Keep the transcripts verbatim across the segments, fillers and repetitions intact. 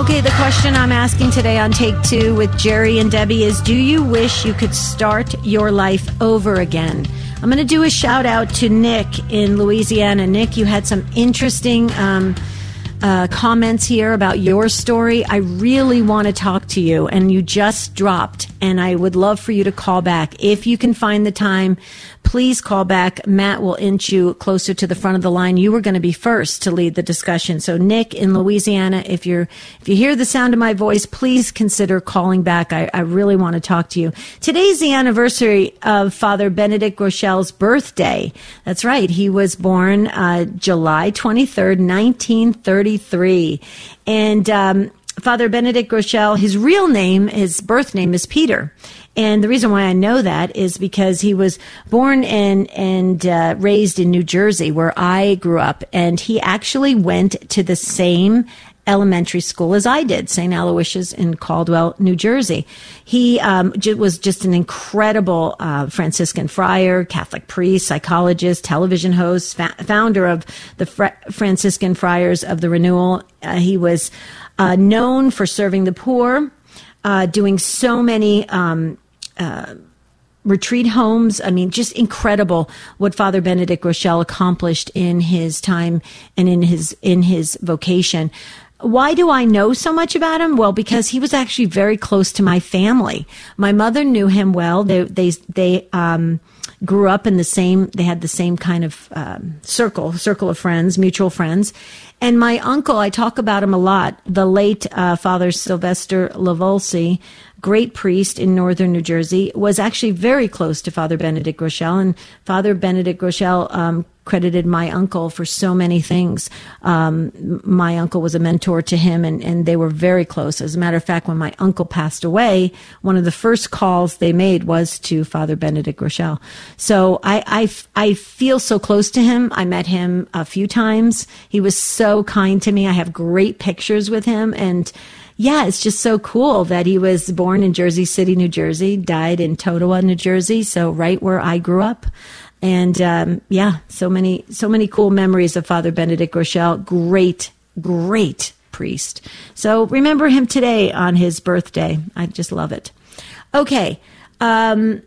Okay, the question I'm asking today on Take Two with Jerry and Debbie is, do you wish you could start your life over again? I'm going to do a shout out to Nick in Louisiana. Nick, you had some interesting um, uh, comments here about your story. I really want to talk to you, and you just dropped, and I would love for you to call back. If you can find the time, please call back. Matt will inch you closer to the front of the line. You were going to be first to lead the discussion. So, Nick in Louisiana, if you're if you hear the sound of my voice, please consider calling back. I, I really want to talk to you. Today's the anniversary of Father Benedict Groeschel's birthday. That's right. He was born uh, July twenty-third, nineteen thirty-three. And um, Father Benedict Groeschel, his real name, his birth name is Peter. And the reason why I know that is because he was born and and uh, raised in New Jersey, where I grew up. And he actually went to the same elementary school as I did, Saint Aloysius in Caldwell, New Jersey. He um, j- was just an incredible uh, Franciscan friar, Catholic priest, psychologist, television host, fa- founder of the Fra- Franciscan Friars of the Renewal. Uh, he was uh, known for serving the poor, uh, doing so many um Uh, retreat homes. I mean, just incredible what Father Benedict Groeschel accomplished in his time and in his in his vocation. Why do I know so much about him? Well, because he was actually very close to my family. My mother knew him well. They they they um, grew up in the same. They had the same kind of um, circle circle of friends, mutual friends. And my uncle, I talk about him a lot. The late uh, Father Sylvester Lavolsi, great priest in northern New Jersey, was actually very close to Father Benedict Groeschel. And Father Benedict Groeschel um, credited my uncle for so many things. Um, my uncle was a mentor to him, and, and they were very close. As a matter of fact, when my uncle passed away, one of the first calls they made was to Father Benedict Groeschel. So I, I, I feel so close to him. I met him a few times. He was so kind to me. I have great pictures with him, and yeah, it's just so cool that he was born in Jersey City, New Jersey, died in Totowa, New Jersey, so right where I grew up. And um, yeah, so many, so many cool memories of Father Benedict Groeschel. Great, great priest. So remember him today on his birthday. I just love it. Okay. Um,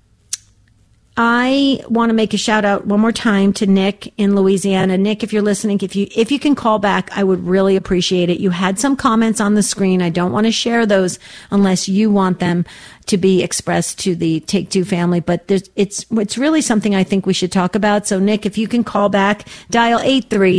I want to make a shout out one more time to Nick in Louisiana. Nick, if you're listening, if you if you can call back, I would really appreciate it. You had some comments on the screen. I don't want to share those unless you want them to be expressed to the Take Two family. But there's, it's it's really something I think we should talk about. So, Nick, if you can call back, dial eight three